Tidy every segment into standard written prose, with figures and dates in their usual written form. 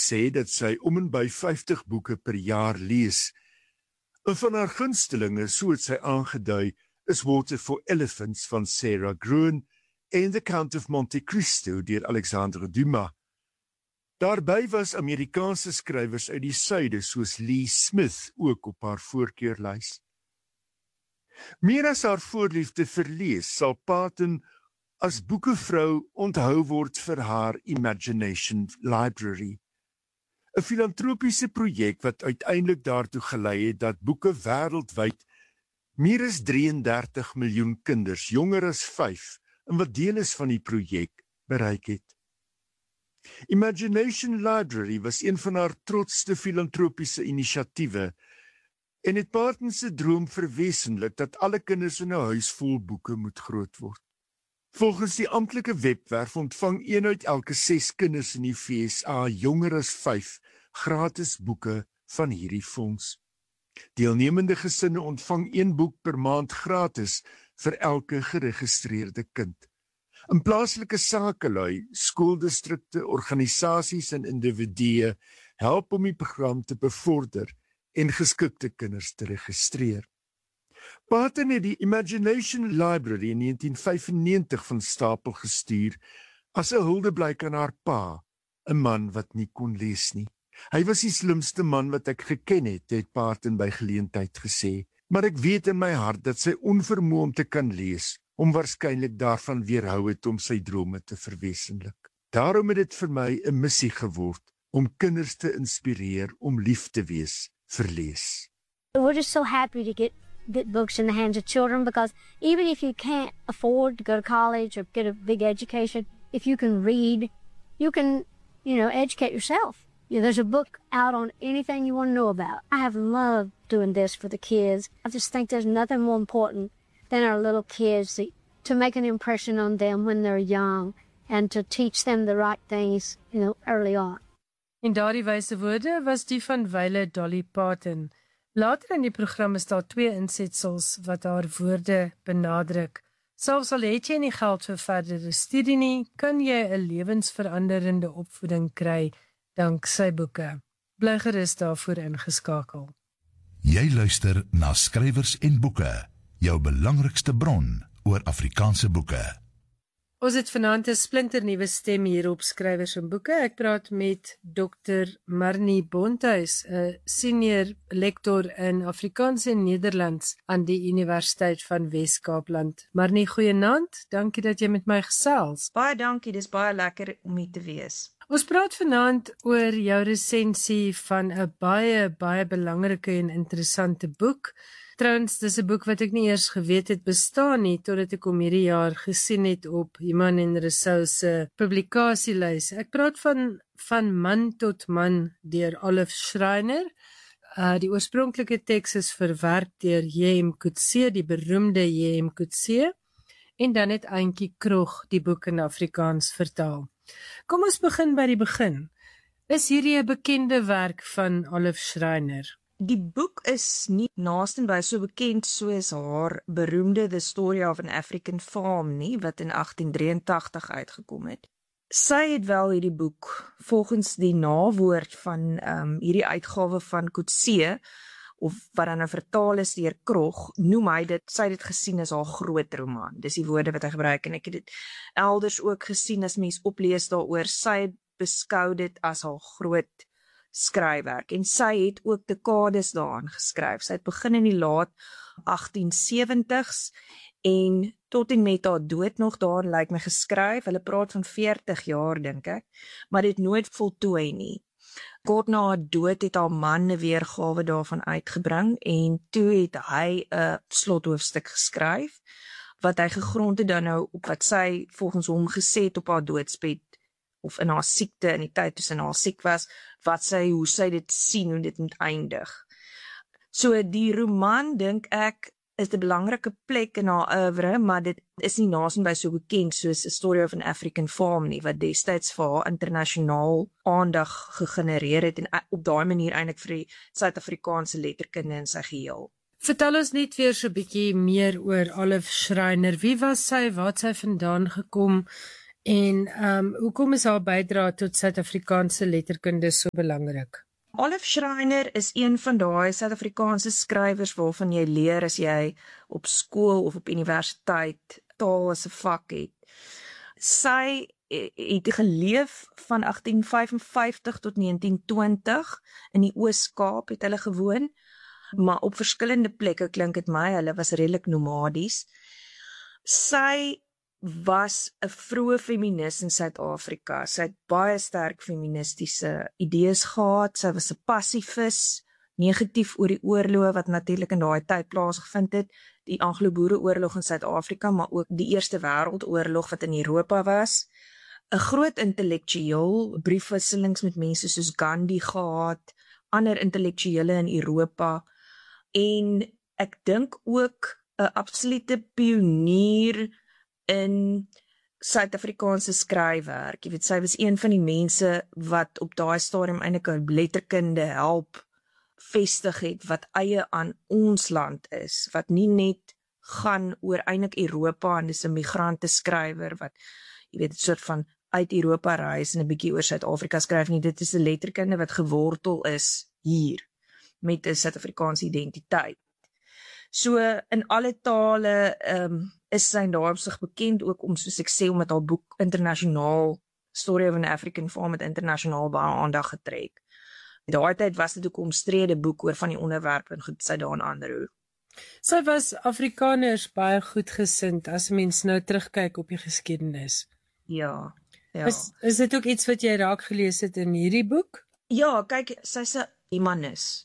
gesê dat sy om en by 50 boeke per jaar lees. Een van haar gunstelinge, so het sy aangedui, is Water for Elephants van Sarah Gruen en The Count of Monte Cristo deur Alexandre Dumas. Daarby was Amerikaanse skrywers uit die suide soos Lee Smith ook op haar voorkeurlys. Meer as haar voorliefde vir lees sal Paton as boekevrou onthou word vir haar Imagination Library. 'n filantropiese projek wat uiteindelik daartoe gelei het dat boeke wêreldwyd meer as 33 miljoen kinders, jonger as 5, en wat deel is van die projek, bereik het. Imagination Library was een van haar trotsste filantropiese inisiatiewe en het Paton se droom verwesenlik dat alle kinders in 'n huis vol boeke moet groot word. Volgens die amptelike webwerf ontvang 1 uit elke 6 kinders in die VSA jonger as 5 gratis boeke van hierdie fonds. Deelnemende gesinne ontvang 1 boek per maand gratis vir elke geregistreerde kind. In plaaslike sakelui, skooldistrikte, organisasies en individue help om die program te bevorder en geskikte kinders te registreer. Paton het die Imagination Library in 1995 van stapel gestuur as 'n huldeblyk aan haar pa, 'n man wat nie kon lees nie. Hy was die slimste man wat ek geken het Paton by geleentheid gesê, maar ek weet in my hart dat sy onvermoë om te kan lees, hom waarskynlik daarvan weerhou het om sy drome te verwesenlik. Daarom het dit vir my 'n missie geword om kinders te inspireer om lief te wees vir lees. We're just so happy to get books in the hands of children because even if you can't afford to go to college or get a big education, if you can read, you can, educate yourself. There's a book out on anything you want to know about. I have loved doing this for the kids. I just think there's nothing more important than our little kids to make an impression on them when they're young and to teach them the right things, early on. En daardie wyse woorde was die van wyle Dolly Paton. Later in die program is daar 2 insetsels wat haar woorde benadruk. Selfs al het jy nie geld vir verdere studie nie, kan jy 'n lewensveranderende opvoeding kry dank sy boeke. Bly gerus daarvoor ingeskakel. Jy luister na Skrywers en Boeke, jou belangrikste bron oor Afrikaanse boeke. Ons het vanaand 'n splinternuwe stem hier op Skrywers en Boeke. Ek praat met Dr. Marnie Bonthuys, 'n senior lektor in Afrikaans en Nederlands aan die Universiteit van Wes-Kaapland. Marnie, goeienaand. Dankie dat jy met my gesels. Baie dankie, dis baie lekker om hier te wees. Ons praat vanaand oor jou resensie van 'n baie belangrike en interessante boek. Trouwens, dis 'n boek wat ek nie eers geweet het bestaan nie, totdat ek hom hierdie jaar gesien het op Iman en Rousseau se publikasielys. Ek praat van Man tot Man deur Olive Schreiner. Die oorspronklike teks is verwerk deur J.M. Coetzee, die beroemde J.M. Coetzee, en dan het Auntie Krog die boek in Afrikaans vertaal. Kom ons begin by die begin. Is hierdie 'n bekende werk van Olive Schreiner? Die boek is nie naastenby so bekend soos haar beroemde The Story of an African Farm nie, wat in 1883 uitgekom het. Sy het wel hierdie boek, volgens die nawoord van hierdie uitgawe van Coetzee, of wat dan 'n vertaal is deur Krog, noem hy dit, sy het dit gesien as haar groot roman. Dis die woorde wat hy gebruik, en ek het dit elders ook gesien as mens oplees daaroor. Sy het beskou dit as haar groot skryfwerk, en sy het ook dekades daaraan geskryf. Sy het begin in die laat 1870s en tot en met haar dood nog daar lyk my geskryf. Hulle praat van 40 jaar dink ek, maar dit nooit voltooi nie. Kort na haar dood het haar man 'n weergawe daarvan uitgebring en toe het hy 'n slothoofstuk geskryf wat hy gegrond het dan nou op wat sy volgens hom gesê het op haar doodsbed of in haar siekte, in die tyd toe sy haar siek was, hoe sy dit sien, hoe dit moet eindig. So die roman, dink ek, is 'n belangrike plek in haar oeuvre, maar dit is nie naastenby so bekend soos A Story of an African Farm nie, wat destyds vir haar internasionaal aandag gegenereer het en op daai manier eintlik vir die Suid-Afrikaanse letterkunde in sy geheel. Vertel ons net weer so 'n bietjie meer oor Olive Schreiner. Wie was sy, waar het sy vandaan gekom En hoekom is haar bydrae tot Suid-Afrikaanse letterkunde so belangrik? Olive Schreiner is een van daai Suid-Afrikaanse skrywers waarvan jy leer as jy op skool of op universiteit taal as 'n vak het. Sy het geleef van 1855 tot 1920 in die Oos-Kaap het hulle gewoon, maar op verskillende plekke klink dit my, hulle was redelik nomadies. Sy was 'n vroeë feminis in Suid-Afrika. Sy het baie sterk feministiese idees gehad. Sy was 'n passifis, negatief oor die oorloë wat natuurlik in daai tyd plaasgevind het, die Anglo-Boereoorlog in Suid-Afrika, maar ook die Eerste Wêreldoorlog wat in Europa was. 'n Groot intellektueel, briefwisselings met mense soos Gandhi gehad, ander intellektuele in Europa, en ek dink ook 'n absolute pionier in Suid-Afrikaanse skryfwerk. Jy weet, sy was een van die mense wat op daai stadium eintlik 'n letterkunde help vestig het wat eie aan ons land is, wat nie net gaan oor eintlik Europa en dis 'n migrante skrywer wat jy weet 'n soort van uit Europa reis en 'n bietjie oor Suid-Afrika skryf nie. Dit is 'n letterkunde wat gewortel is hier met 'n Suid-Afrikaanse identiteit. So in alle tale is sy in daai opsig bekend ook om, soos ek sê, om met haar boek internasionaal Story of an African Farm met internasionaal baie aandag getrek. In daai tyd was dit ook 'n omstrede boek oor van die onderwerpe en goed sy daarin aanroer. Sy was Afrikaners baie goedgesind as mens nou terugkyk op die geskiedenis. Ja. Is dit ook iets wat jy raak gelees het in hierdie boek? Ja, kyk, sy's 'n humanis.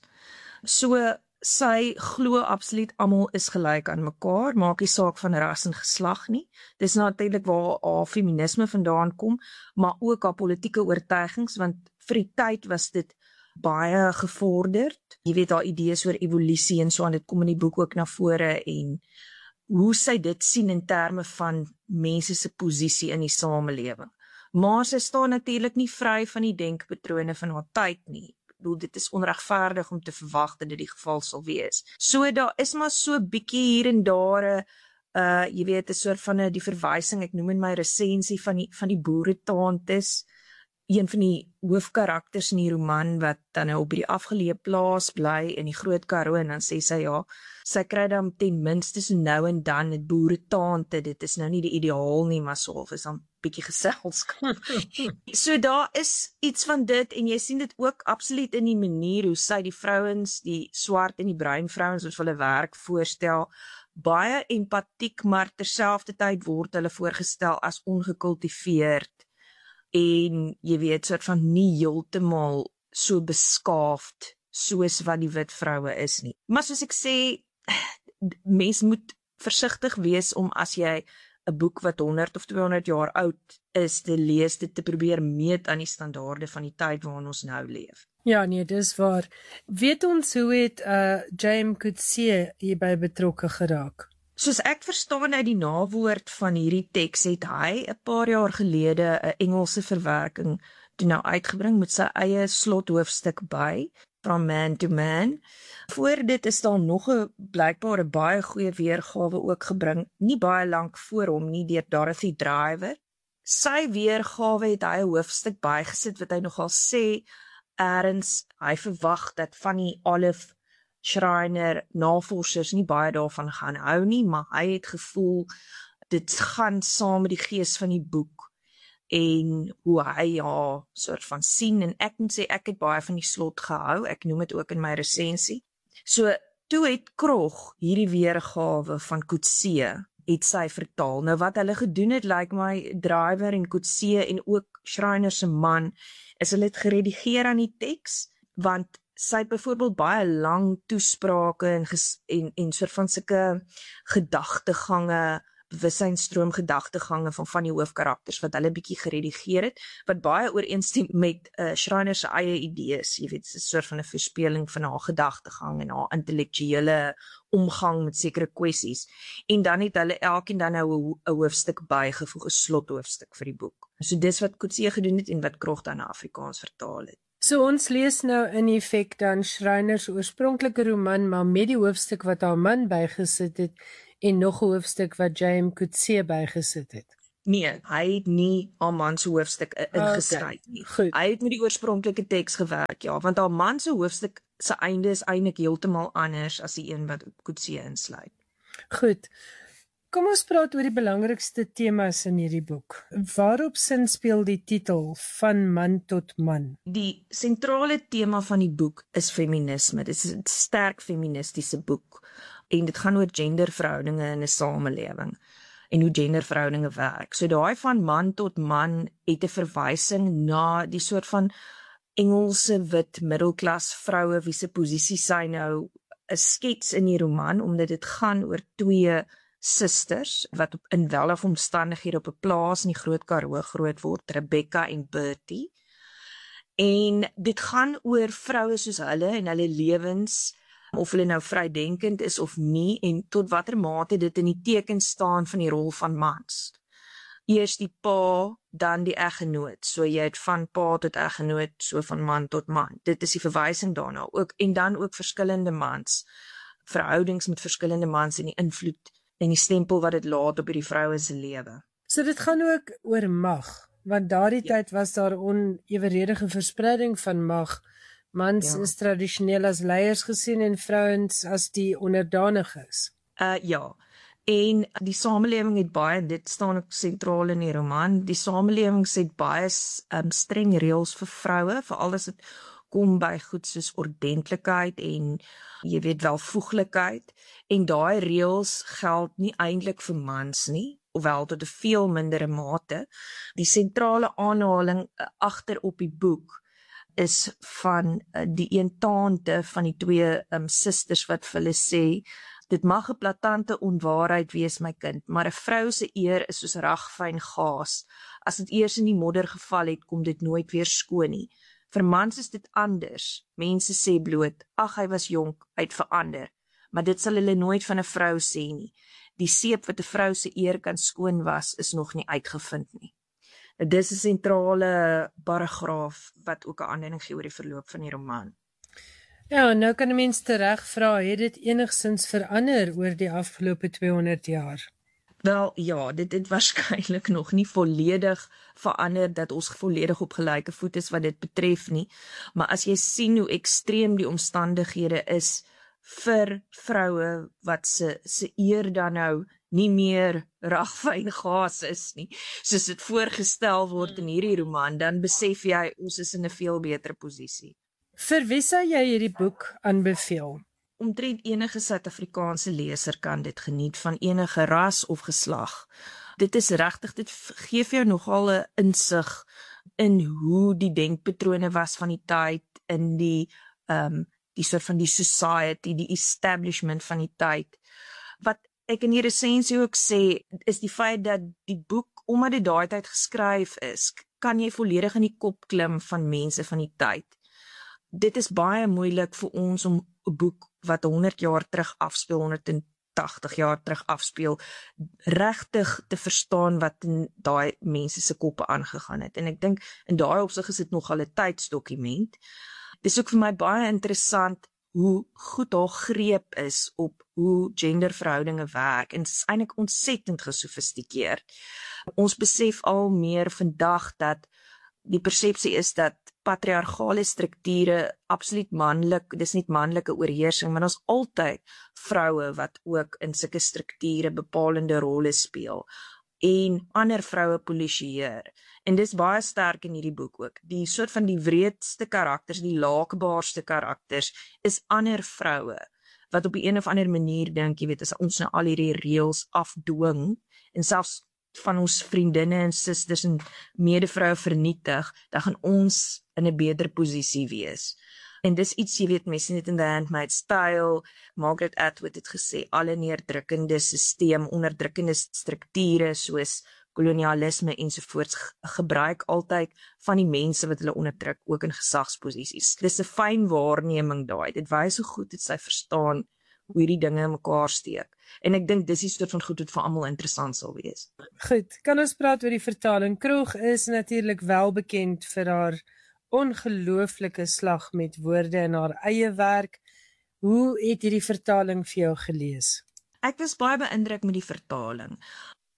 So sy glo absoluut almal is gelyk aan mekaar, maak nie saak van ras en geslag nie. Dis natuurlik waar haar feminisme vandaan kom, maar ook haar politieke oortuigings, want vir die tyd was dit baie gevorderd. Jy weet, haar idees oor evolusie en so aan, dit kom in die boek ook na vore, en hoe sy dit sien in terme van mense se posisie in die samelewing. Maar sy staan natuurlik nie vry van die denkpatrone van haar tyd nie. Ek bedoel, dit is onregverdig om te verwag dat dit die geval sal wees. So daar is maar so bietjie hier en daar jy weet, 'n soort van die verwysing, ek noem in my resensie van die boeretantes, een van die hoofkarakters in die roman wat dan nou op die afgeleë plaas bly in die Groot Karoo, en dan sê sy ja, sy kry dan ten minste so nou en dan 'n boeretante, dit is nou nie die ideaal nie, maar so is dan bietjie geselskap. So daar is iets van dit, en jy sien dit ook absoluut in die manier hoe sy die vrouens, die swart en die bruin vrouens wat hulle werk voorstel, baie empatiek, maar terselfdertyd word hulle voorgestel as ongekultiveerd en jy weet, soort van nie heeltemal so beskaafd soos wat die wit vroue is nie. Maar soos ek sê, mens moet versigtig wees om as jy 'n boek wat 100 of 200 jaar oud is te lees, dit te probeer meet aan die standaarde van die tyd waarin ons nou leef. Ja, nee, dis waar. Weet ons hoe het J.M. Coetzee hierby betrokke geraak? Soos ek verstaan uit die nawoord van hierdie teks, het hy 'n paar jaar gelede 'n Engelse verwerking toe nou uitgebring met sy eie slothoofstuk by, From Man to Man. Voor dit is daar nog 'n blykbaar 'n baie goeie weergawe ook gebring, nie baie lank voor hom nie, deur Dorothy Driver. Sy weergawe het hy 'n hoofstuk bygesit wat hy nogal sê erns hy verwag dat van die Olive Schreiner navorsers nie baie daarvan gaan hou nie, maar hy het gevoel dit gaan saam met die gees van die boek en hoe hy haar soort van sien, en ek moet sê ek het baie van die slot gehou, ek noem dit ook in my resensie. So toe het Krog hierdie weergawe van Coetzee het sy vertaal. Nou wat hulle gedoen het, lyk my Driver en Coetzee en ook Schreiner se man, is hulle het geredigeer aan die teks, want sy het byvoorbeeld baie lang toesprake en soort van sulke gedagtegange, bewussynsstroom gedagtegange van die hoofkarakters wat hulle bietjie geredigeer het, wat baie ooreenstem met Schreiner se eie idees, jy weet, 'n soort van 'n voorspelling van haar gedagtegang en haar intellektuele omgang met sekere kwessies. En dan het hulle elkeen dan nou 'n hoofstuk bygevoeg, 'n slothoofstuk vir die boek. So dis wat Coetzee gedoen het en wat Krog dan na Afrikaans vertaal het. So ons lees nou in effek dan Schreiner se oorspronklike roman, maar met die hoofstuk wat haar man bygesit het en nog 'n hoofstuk wat J.M. Coetzee bygesit het. Nee, hy het nie haar man se hoofstuk ingeskryf nie. Goed. Hy het met die oorspronklike teks gewerk, ja, want haar man se hoofstuk se einde is eintlik heeltemal anders as die een wat Coetzee insluit. Goed. Kom ons praat oor die belangrikste temas in hierdie boek. Waarop sinspeel die titel Van man tot man? Die sentrale tema van die boek is feminisme. Dit is 'n sterk feministiese boek en dit gaan oor genderverhoudinge in 'n samelewing en hoe genderverhoudinge werk. So daai van man tot man het 'n verwysing na die soort van Engelse wit middelklas vroue wie se posisie sy nou 'n skets in die roman, omdat dit gaan oor twee susters wat in welaf omstandighede op 'n plaas in die Groot Karoo groot word, Rebecca en Bertie. En dit gaan oor vroue soos hulle en hulle lewens, of hulle nou vrydenkend is of nie, en tot watter mate dit in die teken staan van die rol van mans. Eers die pa, dan die eggenoot. So jy het van pa tot eggenoot, so van man tot man. Dit is die verwysing daarna ook, en dan ook verskillende mans, verhoudings met verskillende mans en die invloed en die stempel wat dit laat op hierdie vroue se lewe. So dit gaan ook oor mag, want daardie tyd was daar oneweredige verspreiding van mag. Mans is tradisioneel as leiers gesien en vrouens as die onderdaniges. Ja, en die samelewing het baie, dit staan ook sentraal in die roman, die samelewing het baie streng reëls vir vroue, veral as dit kom by goed soos ordentlikheid en jy weet welvoeglikheid, en daai reëls geld nie eintlik vir mans nie, ofwel tot 'n veel mindere mate. Die sentrale aanhaling agter op die boek is van die eentaante van die twee susters wat vir hulle sê, dit mag 'n platante onwaarheid wees, my kind, maar 'n vrou se eer is soos ragfyn gaas. As dit eers in die modder geval het, kom dit nooit weer skoon nie. Vir mans is dit anders. Mense sê bloot, ag hy was jonk, hy het verander, maar dit sal hulle nooit van 'n vrou sê nie. Die seep wat 'n vrou se eer kan skoon was, is nog nie uitgevind nie. Dis 'n sentrale paragraaf wat ook 'n aanduiding gee oor die verloop van die roman. Ja, nou kan 'n mens tereg vra, het dit enigsins verander oor die afgelope 200 jaar? Wel ja, dit het waarskynlik nog nie volledig verander dat ons volledig op gelyke voet is wat dit betref nie, maar as jy sien hoe ekstreem die omstandighede is vir vroue wat se eer dan nou nie meer ragfyn gaas is nie, soos dit voorgestel word in hierdie roman, dan besef jy ons is in 'n veel beter posisie. Vir wie sou jy hierdie boek aanbeveel? Omtrent enige Suid-Afrikaanse leser kan dit geniet, van enige ras of geslag. Dit is regtig, dit gee vir jou nogal 'n insig in hoe die denkpatrone was van die tyd, in die soort van die society, die establishment van die tyd. Wat ek in die resensie ook sê, is die feit dat die boek, omdat dit daai tyd geskryf is, kan jy volledig in die kop klim van mense van die tyd. Dit is baie moeilik vir ons om 'n boek wat 100 jaar terug afspeel, 180 jaar terug afspeel, regtig te verstaan wat in daai mense se koppe aangegaan het. En ek dink in daai opsig is dit nogal 'n tydsdokument. Dis ook vir my baie interessant hoe goed haar greep is op hoe genderverhoudinge werk, en dit is eintlik ontsettend gesofistikeerd. Ons besef al meer vandag dat die persepsie is dat patriargale strukture absoluut manlik, dis nie manlike oorheersing, maar ons altyd vroue wat ook in sulke strukture bepalende rolle speel en ander vroue polisieer. En dis baie sterk in hierdie boek ook. Die soort van die wreedste karakters, die laakbaarste karakters is ander vroue wat op 'n of ander manier dink, jy weet, as ons nou al hierdie reëls afdwing en selfs van ons vriendinne en susters en medevroue vernietig, dan gaan ons in 'n beter posisie wees. En dis iets, jy weet, mense net in The Handmaid's Tale, Margaret Atwood het gesê, alle neerdrukkende sisteem, onderdrukkende strukture soos kolonialisme ensovoorts gebruik altyd van die mense wat hulle onderdruk, ook in gesagsposisies. Dis 'n fyn waarneming daai. Dit wys hoe goed dit sy verstaan hoe hierdie dinge in mekaar steek. En ek dink dis die soort van goed wat vir almal interessant sal wees. Goed, kan ons praat oor die vertaling? Kroeg is natuurlik wel bekend vir haar ongelooflike slag met woorde in haar eie werk. Hoe het hierdie vertaling vir jou gelees? Ek was baie beïndruk met die vertaling.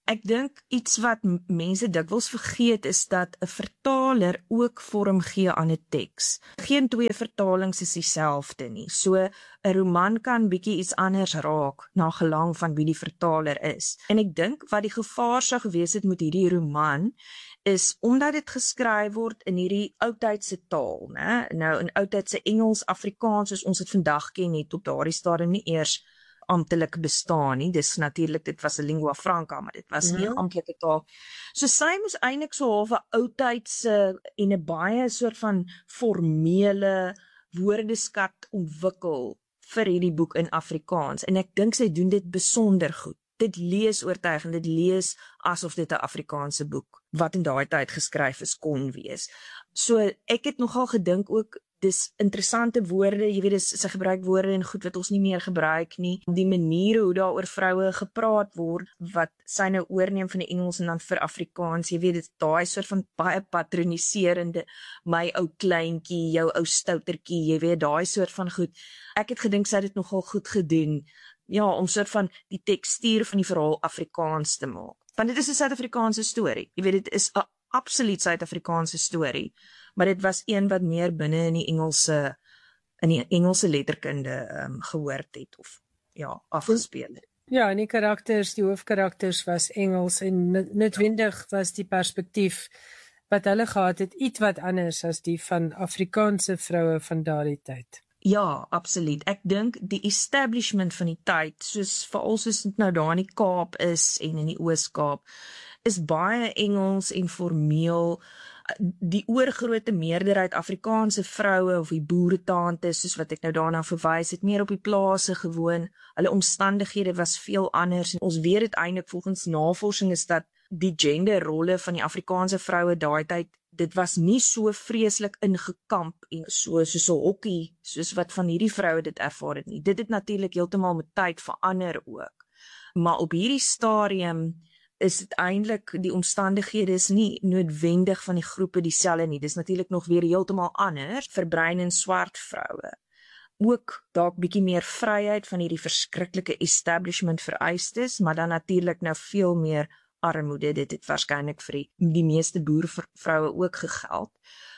Ek dink iets wat mense dikwels vergeet is dat 'n vertaler ook vorm gee aan 'n teks. Geen twee vertalings is dieselfde nie. So 'n roman kan bietjie iets anders raak na gelang van wie die vertaler is. En ek dink wat die gevaar sou gewees het met hierdie roman is omdat dit geskryf word in hierdie oudtydse taal, né? Nou in oudtydse Engels, Afrikaans soos ons dit vandag ken, het op daardie stadium nie eers amptelik bestaan nie. Dis natuurlik, dit was 'n lingua franca, maar dit was nie 'n amptelike taal. So sy moes eintlik so half 'n oudtydse en 'n baie soort van formele woordeskat ontwikkel vir hierdie boek in Afrikaans. En ek dink sy doen dit besonder goed. Dit lees oortuigend, dit lees asof dit 'n Afrikaanse boek wat in daai tyd geskryf is kon wees. So ek het nogal gedink ook dis interessante woorde, jy weet, sy gebruik woorde en goed wat ons nie meer gebruik nie. Die maniere hoe daar oor vroue gepraat word, wat sy nou oorneem van die Engels en dan vir Afrikaans, jy weet, dit daai soort van baie patroniserende, my ou kleintjie, jou ou stoutertjie, jy weet, daai soort van goed. Ek het gedink sy het dit nogal goed gedoen, ja, om soort van die tekstuur van die verhaal Afrikaans te maak. Want dit is 'n Suid-Afrikaanse storie, jy weet, dit is 'n absoluut Suid-Afrikaanse storie, maar dit was een wat meer binne in die Engelse letterkunde gehoord het of ja, afgespeel het. Ja, en die karakters, die hoofkarakters was Engels en noodwendig was die perspektief wat hulle gehad het iets wat anders as die van Afrikaanse vroue van daardie tyd. Ja, absoluut. Ek dink die establishment van die tyd, veral soos dit nou daar in die Kaap is en in die Oos-Kaap, is baie Engels en formeel. Die oorgrootste meerderheid Afrikaanse vroue of die boeretantes, soos wat ek nou daarna verwys het, meer op die plase gewoon. Hulle omstandighede was veel anders en ons weet dit eintlik volgens navorsing is dat die genderrolle van die Afrikaanse vroue daai tyd, dit was nie so vreeslik ingekamp en soos 'n hokkie, soos wat van hierdie vroue dit ervaar het nie. Dit het natuurlik heeltemal met tyd verander ook. Maar op hierdie stadium is dit eintlik, die omstandighede is nie noodwendig van die groepe dieselfde nie. Dis natuurlik nog weer heeltemal anders vir bruin en swart vroue. Ook dalk bietjie meer vryheid van hierdie verskriklike establishment vereistes, maar dan natuurlik nou veel meer armoede. Dit het waarskynlik vir die meeste boervroue ook gegeld.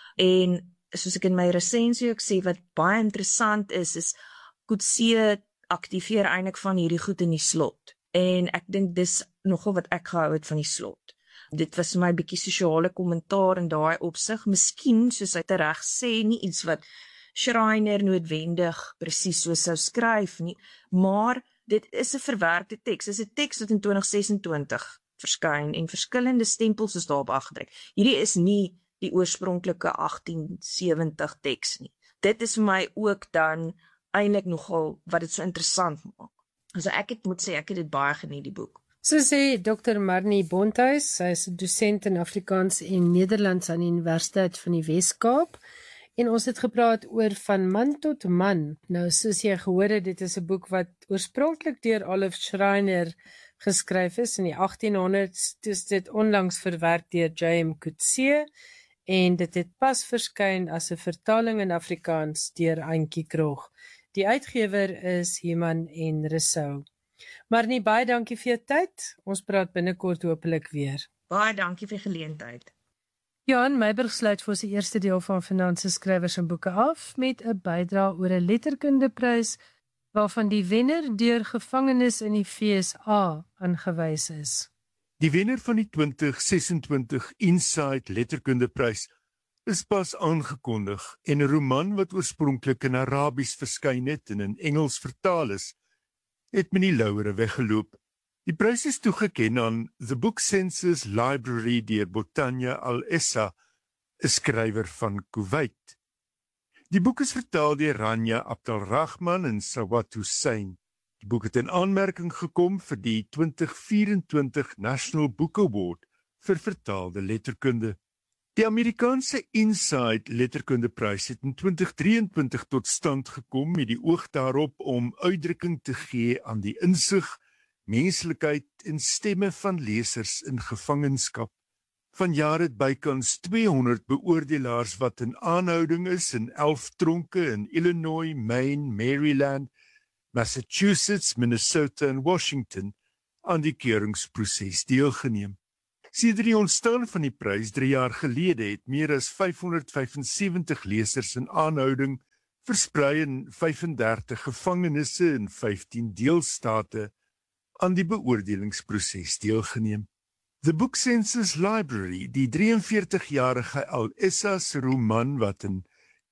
En soos ek in my resensie ook sê, wat baie interessant is Coetzee aktiveer eintlik van hierdie goed in die slot. En ek dink dis nogal wat ek gehou het van die slot. Dit was vir my 'n bietjie sosiale kommentaar in daai opsig. Miskien, soos hy reg sê, nie iets wat Schreiner noodwendig presies so sou skryf nie, maar dit is 'n verwerkte teks. Dit is 'n teks wat in 2026 verskyn en verskillende stempels is daarop afgedruk. Hierdie is nie die oorspronklike 1870 teks nie. Dit is vir my ook dan eintlik nogal wat dit so interessant maak. So ek moet sê, ek het dit baie geniet, die boek. So sê Dr. Marnie Bonthuys, sy is 'n dosent in Afrikaans en Nederlands aan die Universiteit van die Wes-Kaap. En ons het gepraat oor Van man tot man. Nou, soos jy gehoor het, dit is 'n boek wat oorspronklik deur Olive Schreiner geskryf is in die 1800s. Dis dit onlangs verwerk deur J.M. Coetzee en dit het pas verskyn as 'n vertaling in Afrikaans deur Auntie Krog. Die uitgewer is Human en Rousseau. Maar nie baie dankie vir jou tyd. Ons praat binnekort hopelik weer. Baie dankie vir die geleentheid. Johan Meiburg sluit vir ons die eerste deel van Finansies Skrywers en Boeke af met 'n bydrae oor 'n letterkundeprys waarvan die wenner deur gevangenes in die FSA aangewys is. Die wenner van die 2026 Insight Letterkundeprys is pas aangekondig en 'n roman wat oorspronklik in Arabies verskyn het en in Engels vertaal is, het met die lauwere weggeloop. Die prys is toegeken aan The Book Census Library deur Botanya Al-Essa, 'n skrywer van Kuwait. Die boek is vertaal deur Rania Abdelrahman en Sawat Hussein. Die boek het in aanmerking gekom vir die 2024 National Book Award vir vertaalde letterkunde. Die Amerikaanse Insight Letterkundeprys het in 2023 tot stand gekom met die oog daarop om uitdrukking te gee aan die insig, menslikheid en stemme van lesers in gevangenskap. Vanjaar het bykans 200 beoordelaars wat in aanhouding is in 11 tronke in Illinois, Maine, Maryland, Massachusetts, Minnesota en Washington aan die keuringsproses deelgeneem. Sedert die ontstaan van die prys 3 jaar gelede het meer as 575 lesers in aanhouding versprei in 35 gevangenisse in 15 deelstate aan die beoordelingsproses deelgeneem. The Book Census Library, die 43-jarige Al-Essa se roman wat in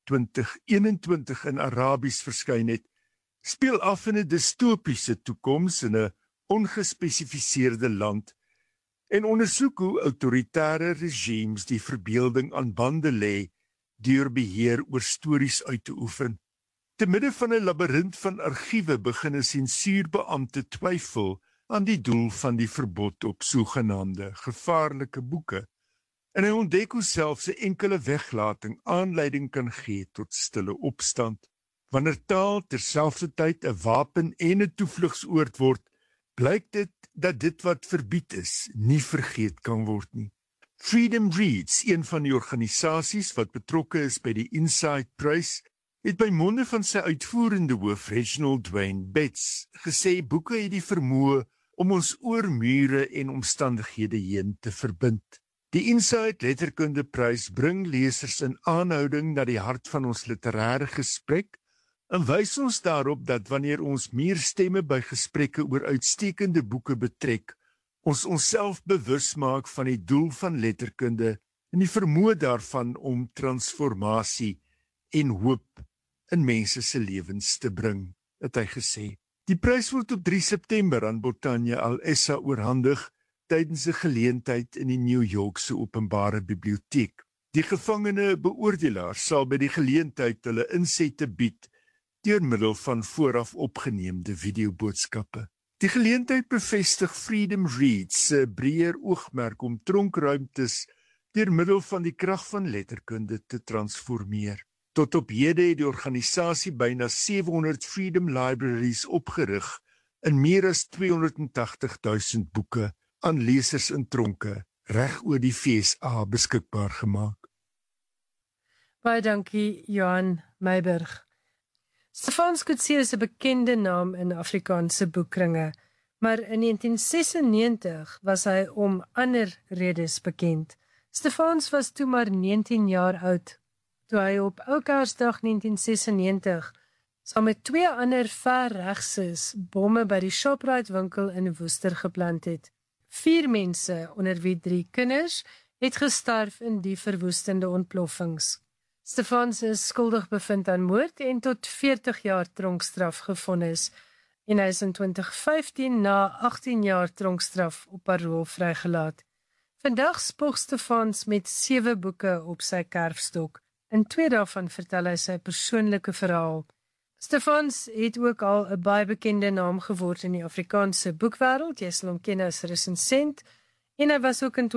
2021 in Arabies verskyn het, speel af in 'n distopiese toekoms in 'n ongespesifiseerde land en ondersoek hoe autoritaire regimes die verbeelding aan bande lê deur beheer oor stories uit te oefen. Te midde van 'n labirint van argiewe begin 'n sensuurbeampte twyfel aan die doel van die verbod op sogenaamde gevaarlike boeke, en hy ontdek hoe selfs 'n enkele weglating aanleiding kan gee tot stille opstand. Wanneer taal terselfdertyd 'n wapen en 'n toevlugsoord word, blyk dit dat dit wat verbied is, nie vergeet kan word nie. Freedom Reads, een van die organisasies wat betrokke is by die Insight Prys, het by monde van sy uitvoerende hoof Reginald Dwayne Betts gesê boeke het die vermoë om ons oor mure en omstandighede heen te verbind. Die Insight Letterkunde Prys bring lesers in aanhouding na die hart van ons literêre gesprek en wys ons daarop dat wanneer ons meer stemme by gesprekke oor uitstekende boeke betrek, ons onsself bewus maak van die doel van letterkunde en die vermoë daarvan om transformasie en hoop in mense se lewens te bring, het hy gesê. Die prys word op 3 September aan Botanya Al-Essa oorhandig tydens 'n geleentheid in die New Yorkse Openbare Biblioteek. Die gevangene beoordelaars sal by die geleentheid hulle insette bied deur middel van vooraf opgeneemde videoboodskappe. Die geleentheid bevestig Freedom Reads se breër oogmerk om tronkruimtes deur middel van die krag van letterkunde te transformeer. Tot op hede het die organisasie byna 700 Freedom Libraries opgerig in meer as 280.000 boeke aan lesers in tronke reg oor die FSA beskikbaar gemaak. Baie dankie, Johan Meiburg. Stefans Coetzee is 'n bekende naam in Afrikaanse boekkringe, maar in 1996 was hy om ander redes bekend. Stefans was toe maar 19 jaar oud, toe hy op Oukersdag 1996 saam met 2 ander verregses bomme by die Shoprite winkel in Woester geplant het. 4 mense, onder wie 3 kinders, het gestorf in die verwoestende ontploffings. Stefans is skuldig bevind aan moord en tot 40 jaar tronkstraf gevonnis, en hy is in 2015 na 18 jaar tronkstraf op parol vrygelaat. Vandag spog Stefans met 7 boeke op sy kerfstok. In 2 daarvan vertel hy sy persoonlike verhaal. Stefans het ook al 'n baie bekende naam geword in die Afrikaanse boekwêreld. Jy sal hom ken as resensent, en hy was ook in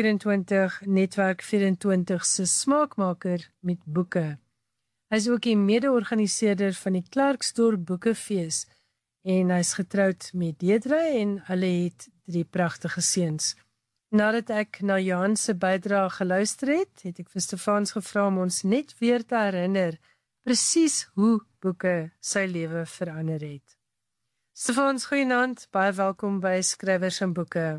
2024 Netwerk 24 se smaakmaker met boeke. Hy is ook die mede-organiseerder van die Klerksdorp Boekefees, en hy is getroud met Deidre en hulle het 3 pragtige seuns. Nadat ek na Johan se bydrae geluister het ek vir Stefans gevra om ons net weer te herinner presies hoe boeke sy lewe verander het. Stefans, goeienaand, baie welkom by Skrywers en Boeke.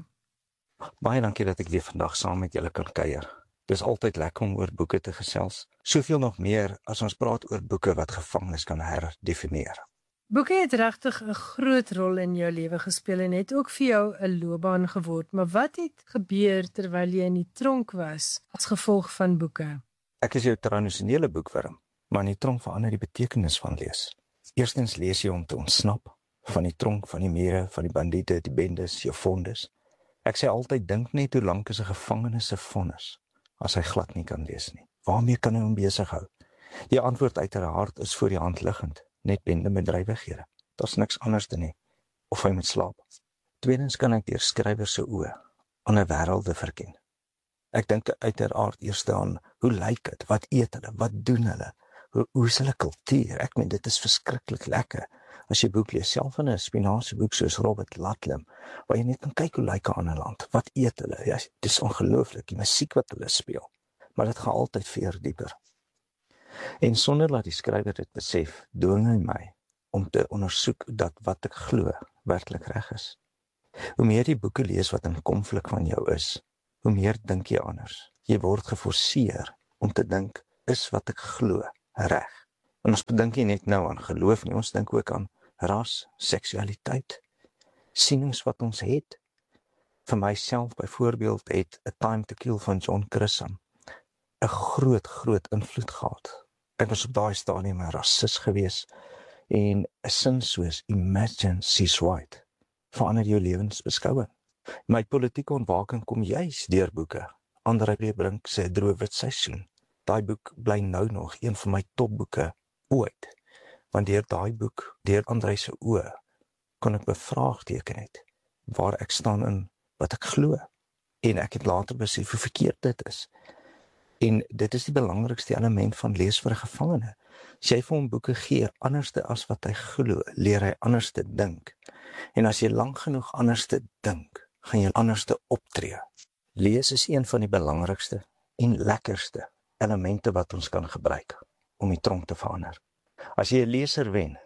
Baie dankie dat ek weer vandag saam met julle kan kuier. Dis altyd lekker om oor boeke te gesels. Soveel nog meer as ons praat oor boeke wat gevangenes kan herdefinieer. Boeke het regtig 'n groot rol in jou lewe gespeel en het ook vir jou 'n loopbaan geword. Maar wat het gebeur terwyl jy in die tronk was as gevolg van boeke? Ek is jou tradisionele boekwurm, maar in die tronk verander die betekenis van lees. Eerstens lees jy om te ontsnap van die tronk, van die mure, van die bandiete, die bendes, jou vondes. Ek sê altyd, dink net hoe lank is 'n gevangene se vonnis as hy glad nie kan lees nie. Waarmee kan hy hom besig hou? Die antwoord uiteraard is voor die hand liggend, net bende bedrywighede. Daar's niks anders te nie. Of hy moet slaap. Tweedens kan ek deur skrywer se oë ander wêrelde verken. Ek dink uiteraard eers aan hoe lyk dit, wat eet hulle, wat doen hulle, hoe is hulle kultuur? Ek meen dit is verskriklik lekker. As jy boek lees, self in 'n spinasie boek soos Robert Latham, waar jy net kan kyk hoe lyk 'n ander land, wat eet hulle, ja, dit is ongelooflik, die musiek wat hulle speel, maar dit gaan altyd veel dieper. En sonder dat die skrywer dit besef, dwing hy my om te ondersoek dat wat ek glo werklik reg is. Hoe meer jy boeke lees wat in konflik van jou is, hoe meer dink jy anders. Jy word geforseer om te dink, is wat ek glo reg? En ons bedink nie net nou aan geloof nie, ons dink ook aan ras, seksualiteit, sienings wat ons het. Vir myself byvoorbeeld het A Time to Kill van John Grisham 'n groot invloed gehad. Ek was op daai stadium 'n rasis gewees en 'n sin soos Imagine She's White verander jou lewensbeskouing. My politieke ontwaking kom juis deur boeke. André Brink se Droewit Seisoen. Daai boek bly nou nog een van my topboeke ooit. Want deur daai boek, deur André se oë, kon ek bevraagteken het waar ek staan in wat ek glo. En ek het later besef hoe verkeerd dit is. En dit is die belangrikste element van lees vir 'n gevangene. As jy vir hom boeke gee anderste as wat hy glo, leer hy anders te dink. En as jy lank genoeg anders te dink, gaan jy anders te optree. Lees is een van die belangrikste en lekkerste elemente wat ons kan gebruik om die tronk te verander. As jy 'n leser wen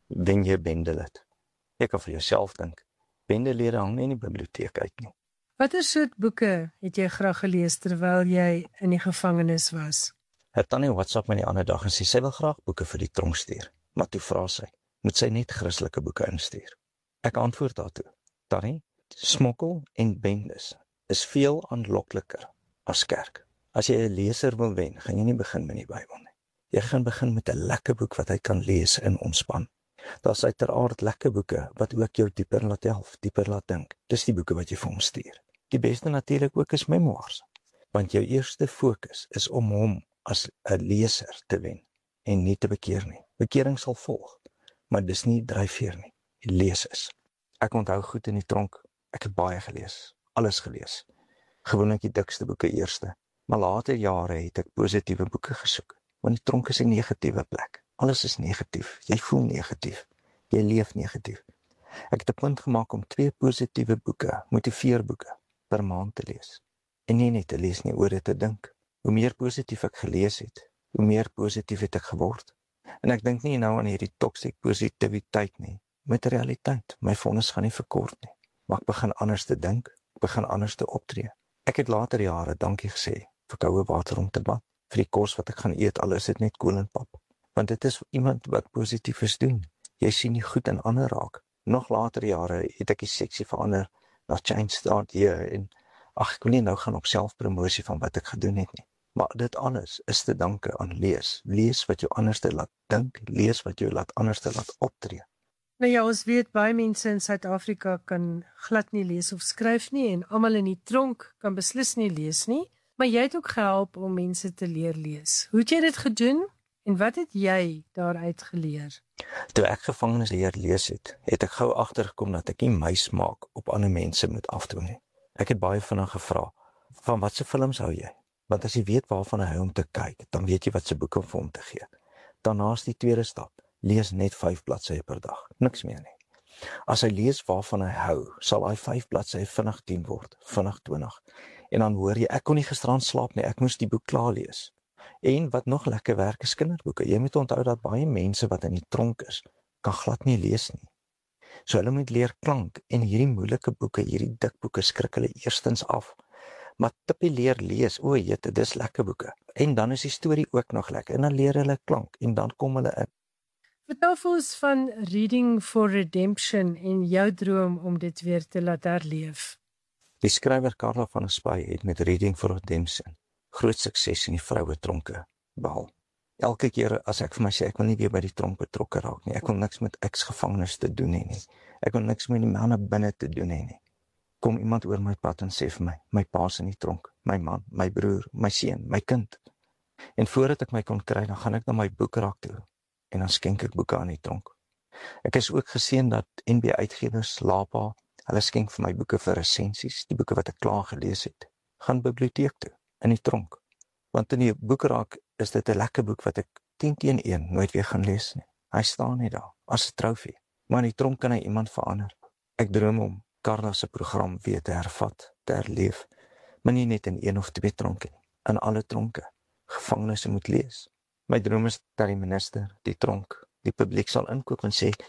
jy 'n bendelid. Jy kan vir jouself dink, bendelede hang nie in die biblioteek uit nie. Watter soort boeke het jy graag gelees terwyl jy in die gevangenis was? Het Tannie WhatsApp my die ander dag en sê sy wil graag boeke vir die tronk stuur, maar toe vra sy, moet sy net Christelike boeke instuur? Ek antwoord daartoe, Tannie, smokkel en bendes is veel aanlokliker as kerk. As jy 'n leser wil wen, gaan jy nie begin met die Bybel nie. Jy gaan begin met 'n lekker boek wat hy kan lees in ontspan. Daar's uiteraard lekker boeke wat ook jou dieper laat help, dieper laat dink. Dis die boeke wat jy vir hom stuur. Die beste natuurlik ook is memoirs, want jou eerste fokus is om hom as 'n leser te wen en nie te bekeer nie. Bekering sal volg, maar dis nie dryfveer nie. Lees is. Ek onthou goed in die tronk, ek het baie gelees, alles gelees. Gewoonlik die dikste boeke eerste, maar later jare het ek positiewe boeke gesoek, want die tronk is 'n negatiewe plek. Alles is negatief, jy voel negatief, jy leef negatief. Ek het 'n punt gemaak om 2 positiewe boeke, motiveerboeke, per maand te lees. En nie net te lees nie, oor dit te dink. Hoe meer positief ek gelees het, hoe meer positief het ek geword. En ek dink nie nou aan hierdie toksiek positiwiteit nie, met realiteit. My vonnis gaan nie verkort nie, maar ek begin anders te dink, ek begin anders te optree. Ek het later jare dankie gesê vir koue water om te bad, vir die kos wat ek gaan eet, al is dit net kool en pap. Want dit is iemand wat positief is doen. Jy sien die goed in ander raak. Nog later jare het ek die seksie verander na Change Start Here en ek wil nie nou gaan op selfpromosie van wat ek gedoen het nie. Maar dit alles is te danke aan lees. Lees wat jou anders te laat dink, lees wat jou anders te laat optree. Nou ja, ons weet baie mense in Suid-Afrika kan glad nie lees of skryf nie en almal in die tronk kan beslis nie lees nie, maar jy het ook gehelp om mense te leer lees. Hoe het jy dit gedoen en wat het jy daaruit geleer? Toe ek gevangenes leer lees het ek gou agtergekom dat ek nie muis maak op ander mense moet afdoen nie. Ek het baie vinnig gevra, van watse films hou jy? Want as jy weet waarvan hy hou om te kyk, dan weet jy watse boeke vir hom te gee. Daarna's die tweede stap, lees net 5 bladsye per dag, niks meer nie. As hy lees waarvan hy hou, sal hy 5 bladsye vinnig 10 word, vinnig 20. En dan hoor jy, ek kon nie gisterand slaap nie, ek moes die boek klaar lees. En wat nog lekker werk is kinderboeke. Jy moet onthou dat baie mense wat in die tronk is, kan glad nie lees nie. So hulle moet leer klank en hierdie moeilike boeke, hierdie dik boeke skrik hulle eerstens af. Maar tippie leer lees, o jette, dis lekker boeke. En dan is die storie ook nog lekker en dan leer hulle klank en dan kom hulle in. Vertel vir ons van Reading for Redemption en jou droom om dit weer te laat herleef. Die skrywer Karla van der Spy het met Reading for Redemption groot sukses in die vroue tronke behaal. Elke keer as ek vir my sê, ek wil nie weer by die tronk betrokke raak nie, ek wil niks met ex-gevangenes te doen hê nie, ek wil niks met die manne binne te doen hê nie, kom iemand oor my pad en sê vir my, my pa's in die tronk, my man, my broer, my seun, my kind. En voordat ek my kon kry, dan gaan ek na my boekrak toe, en dan skenk ek boeke aan die tronk. Ek is ook geseën dat NB Uitgewers, Lapa, hulle skenk vir my boeke vir resensies, die boeke wat ek klaar gelees het, gaan biblioteek toe, in die tronk. Want in die boekrak is dit 'n lekker boek wat ek 10-1 nooit weer gaan lees nie. Hy staan net daar, as 'n trofee. Maar in die tronk kan hy iemand verander. Ek droom om Karla se program weer te hervat, te herleef, maar nie net in 1 of 2 tronke nie, in alle tronke. Gevangenes moet lees. My droom is dat die minister, die tronk, die publiek sal inkoop en sê,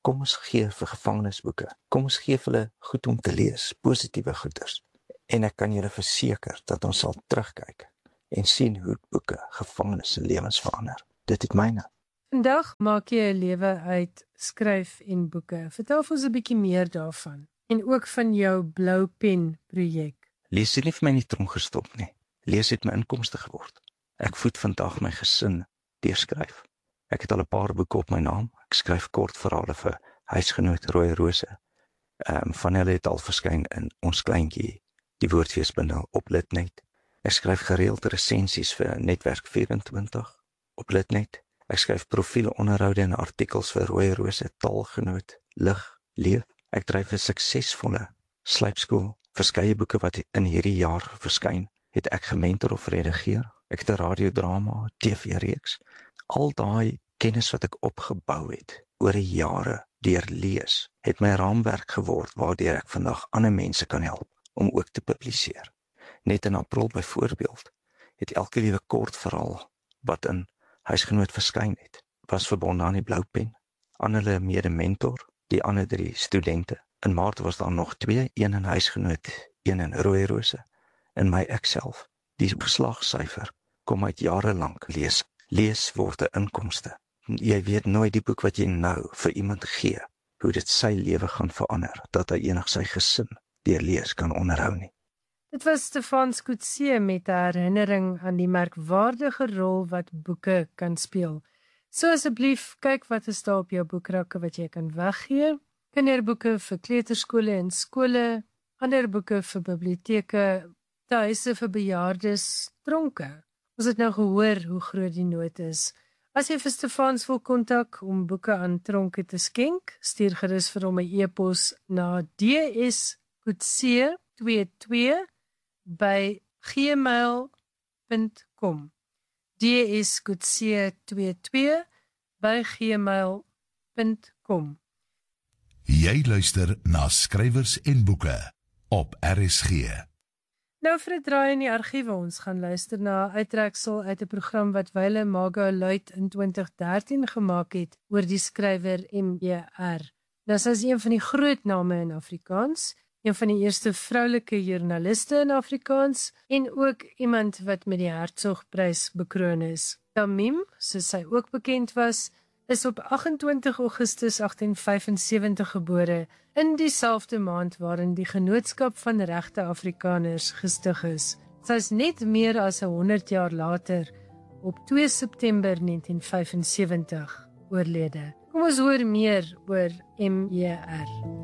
Kom ons gee vir gevangenisboeke. Kom ons gee vir hulle goed om te lees, positiewe goeders. En ek kan julle verseker dat ons sal terugkyk en sien hoe boeke gevangenes se lewens verander. Dit het myne. Vandag maak jy 'n lewe uit skryf en boeke. Vertel ons 'n bietjie meer daarvan en ook van jou blou pen projek. Lees het nie vir my in die tronk gestop nie. Lees het my inkomste geword. Ek voed vandag my gesin deur skryf. Ek het al 'n paar boeke op my naam. Ek skryf kortverhale vir Huisgenoot Rooi Rose. Van hulle het al verskyn in Ons Kleintjie, die Woordfeesbundel op Litnet. Ek skryf gereeld resensies vir Netwerk 24 op Litnet. Ek skryf profiele onderhoude en artikels vir Rooi Rose, Taalgenoot, Lig, Leef. Ek dryf 'n suksesvolle slypskool. Verskeie boeke wat in hierdie jaar verskyn, het ek gementor of redigeer. Ek het 'n radiodrama, TV-reeks. Al daai kennis wat ek opgebou het oor die jare deur lees, het my raamwerk geword waardeur ek vandag ander mense kan help om ook te publiseer. Net in April byvoorbeeld, het elke liewe kortverhaal wat in Huisgenoot verskyn het, was verbonde aan die blou pen, aan hulle mede-mentor, die ander 3 studente. In Maart was daar nog 2, een in Huisgenoot, een in Rooi Rose, en my ekself. Die geslagssyfer kom uit jare lank lees. Lees word 'n inkomste. Jy weet nooit die boek wat jy nou vir iemand gee, hoe dit sy lewe gaan verander, dat hy enig sy gesin deur lees kan onderhou nie. Dit was Stefans Coetzee met 'n herinnering aan die merkwaardige rol wat boeke kan speel. So asseblief, kyk wat is daar op jou boekrakke wat jy kan weggee. Kinderboeke vir kleuterskole en skole, ander boeke vir biblioteke, tuise vir bejaardes, tronke. Ons het nou gehoor hoe groot die nood is. As jy vir Stefans wil kontak om boeke aan tronke te skenk, stuur gerus vir hom 'n e-pos na dscoetzee22@gmail.com. dscoetzee22@gmail.com. Jy luister na Skrywers en Boeke op RSG. Nou vir 'n draai in die argiewe, ons gaan luister na 'n uittreksel uit 'n program wat Wyle Maga Luit in 2013 gemaak het oor die skrywer M.E.R. Nou sy is een van die groot name in Afrikaans, een van die eerste vroulike joernaliste in Afrikaans en ook iemand wat met die Hertzogprys bekroon is. Tamim, soos sy ook bekend was, is op 28 Augustus 1875 gebore, in dieselfde maand waarin die Genootskap van Regte Afrikaners gestig is. Sy is net meer as 100 jaar later, op 2 September 1975, oorlede. Kom ons hoor meer oor M.E.R.